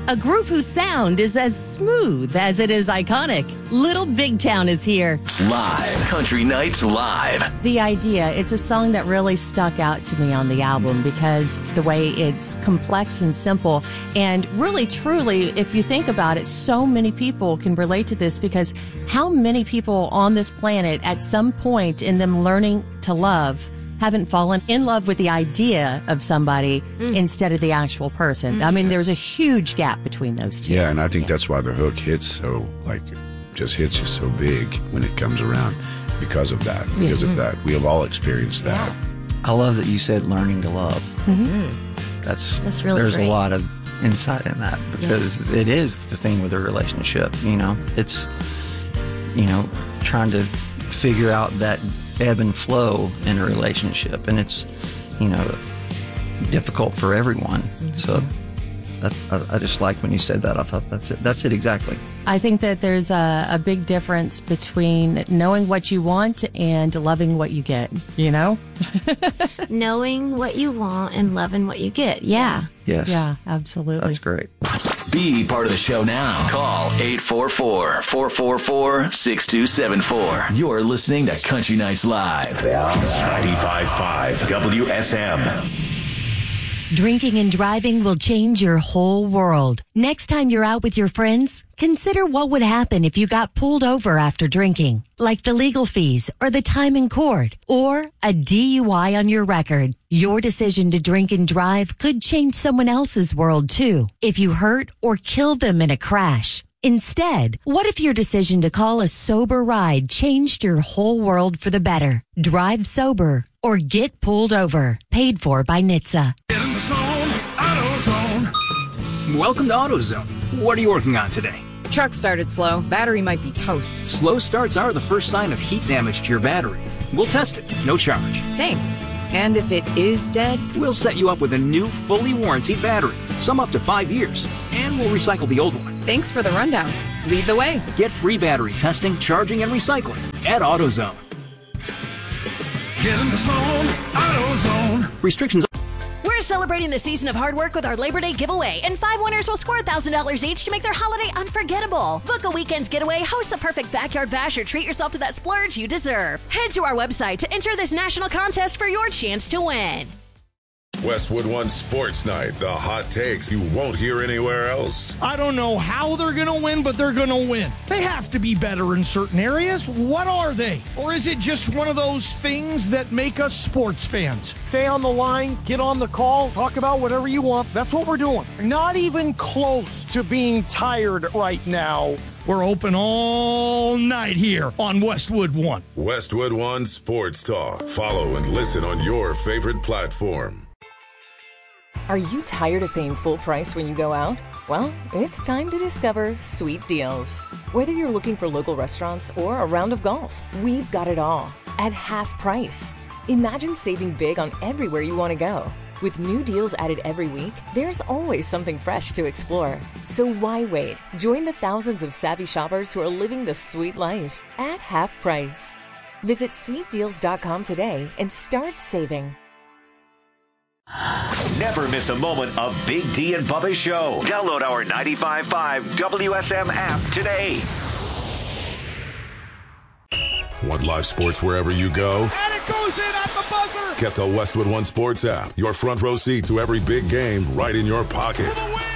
A group whose sound is as smooth as it is iconic. Little Big Town is here. Live. Country Nights Live. The Idea, it's a song that really stuck out to me on the album because the way it's complex and simple. And really, truly, if you think about it, so many people can relate to this because how many people on this planet at some point in them learning to love haven't fallen in love with the idea of somebody instead of the actual person. I mean, there's a huge gap between those two. Yeah, and I think that's why the hook hits so, just hits you so big when it comes around because of that. Because of that. We have all experienced that. Yeah. I love that you said learning to love. That's really There's great. a lot of insight in that because it is the thing with a relationship, It's, trying to figure out that ebb and flow in a relationship, and it's difficult for everyone. So I just liked when you said that. I thought that's it exactly. I think that there's a big difference between knowing what you want and loving what you get, Knowing what you want and loving what you get. Yeah. Yes. Yeah, absolutely. That's great. Be part of the show now. Call 844-444-6274. You're listening to Country Nights Live. 95.5 WSM. Drinking and driving will change your whole world. Next time you're out with your friends, consider what would happen if you got pulled over after drinking, like the legal fees or the time in court or a DUI on your record. Your decision to drink and drive could change someone else's world too, if you hurt or kill them in a crash. Instead, what if your decision to call a sober ride changed your whole world for the better? Drive sober or get pulled over. Paid for by NHTSA. Get in the zone, AutoZone. Welcome to AutoZone. What are you working on today? Truck started slow. Battery might be toast. Slow starts are the first sign of heat damage to your battery. We'll test it, no charge. Thanks. And if it is dead? We'll set you up with a new, fully warranted battery, some up to 5 years, and we'll recycle the old one. Thanks for the rundown. Lead the way. Get free battery testing, charging, and recycling at AutoZone. Get in the zone, AutoZone. Restrictions. We're celebrating the season of hard work with our Labor Day giveaway, and 5 winners will score $1,000 each to make their holiday unforgettable. Book a weekend's getaway, host the perfect backyard bash, or treat yourself to that splurge you deserve. Head to our website to enter this national contest for your chance to win. Westwood One Sports Night. The hot takes you won't hear anywhere else. I don't know how they're going to win, but they're going to win. They have to be better in certain areas. What are they? Or is it just one of those things that make us sports fans? Stay on the line, get on the call, talk about whatever you want. That's what we're doing. Not even close to being tired right now. We're open all night here on Westwood One. Westwood One Sports Talk. Follow and listen on your favorite platform. Are you tired of paying full price when you go out? Well, it's time to discover Sweet Deals. Whether you're looking for local restaurants or a round of golf, we've got it all at half price. Imagine saving big on everywhere you want to go. With new deals added every week, there's always something fresh to explore. So why wait? Join the thousands of savvy shoppers who are living the sweet life at half price. Visit sweetdeals.com today and start saving. Never miss a moment of Big D and Bubba's show. Download our 95.5 WSM app today. Want live sports wherever you go? And it goes in at the buzzer. Get the Westwood One Sports app. Your front row seat to every big game right in your pocket.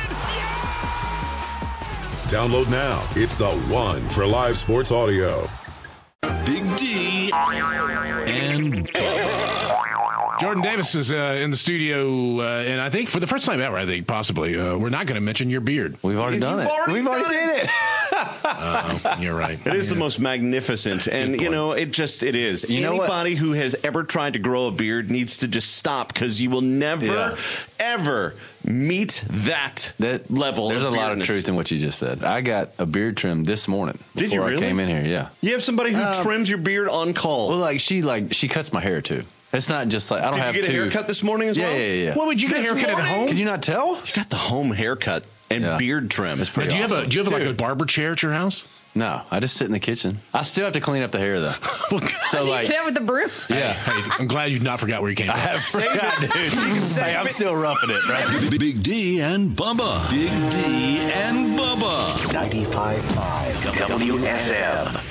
Download now. It's the one for live sports audio. Big D and Jordan Davis is in the studio, and I think for the first time ever, possibly, we're not going to mention your beard. We've already done it. We've already did it. You're right. It is the most magnificent, and it is. Anybody who has ever tried to grow a beard needs to just stop, because you will never, ever meet that level. There's of a lot of beardness. truth in what you just said. I got a beard trim this morning. Did you before really? I came in here, yeah. You have somebody who trims your beard on call. Well, she cuts my hair too. It's not just like I don't have to. Did you get a haircut this morning as well? Yeah. What would you get a haircut at home? Could you not tell? You got the home haircut and beard trim. It's pretty Do you awesome. have like a barber chair at your house? No, I just sit in the kitchen. I still have to clean up the hair though. So like, get out with the broom. Yeah. Hey, I'm glad you not forgot where you came from. I have forgot, dude. Hey, I'm still roughing it, right? Big D and Bubba. Big D and Bubba. 95.5 WSM.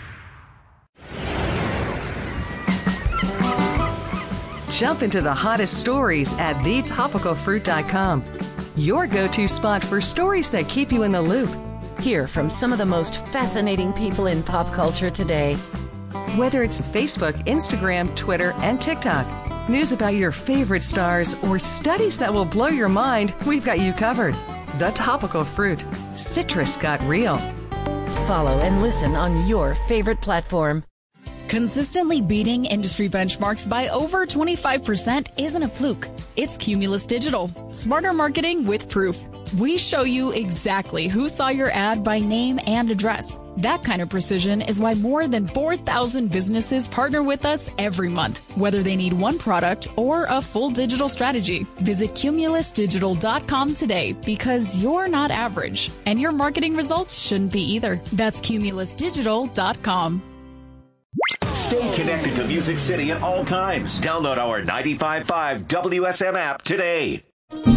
Jump into the hottest stories at thetopicalfruit.com. Your go-to spot for stories that keep you in the loop. Hear from some of the most fascinating people in pop culture today. Whether it's Facebook, Instagram, Twitter, and TikTok, news about your favorite stars, or studies that will blow your mind, we've got you covered. The Topical Fruit. Citrus got real. Follow and listen on your favorite platform. Consistently beating industry benchmarks by over 25% isn't a fluke. It's Cumulus Digital. Smarter marketing with proof. We show you exactly who saw your ad by name and address. That kind of precision is why more than 4,000 businesses partner with us every month, whether they need one product or a full digital strategy. Visit cumulusdigital.com today because you're not average, and your marketing results shouldn't be either. That's cumulusdigital.com. Stay connected to Music City at all times. Download our 95.5 WSM app today.